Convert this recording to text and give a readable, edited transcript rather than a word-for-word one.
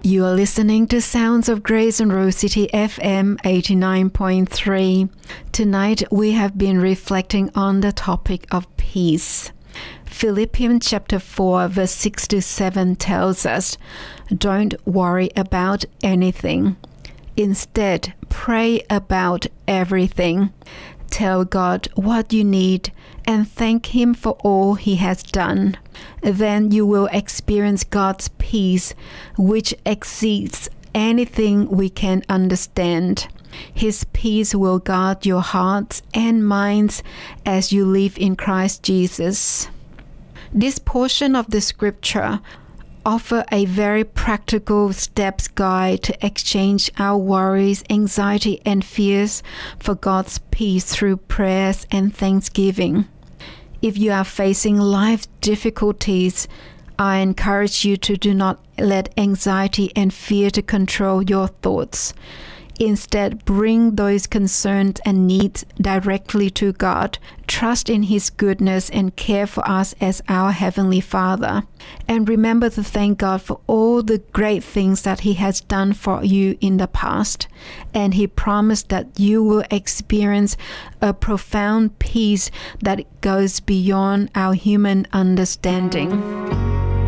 You are listening to Sounds of Grace on Rose City FM 89.3. Tonight we have been reflecting on the topic of peace. Philippians chapter 4 verse 6 to 7 tells us, "Don't worry about anything. Instead, pray about everything. Tell God what you need and thank Him for all He has done. Then you will experience God's peace, which exceeds anything we can understand. His peace will guard your hearts and minds as you live in Christ Jesus." This portion of the scripture offer a very practical steps guide to exchange our worries, anxiety, and fears for God's peace through prayers and thanksgiving. If you are facing life difficulties, I encourage you to do not let anxiety and fear to control your thoughts. Instead, bring those concerns and needs directly to God. Trust in His goodness and care for us as our Heavenly Father. And remember to thank God for all the great things that He has done for you in the past. And He promised that you will experience a profound peace that goes beyond our human understanding.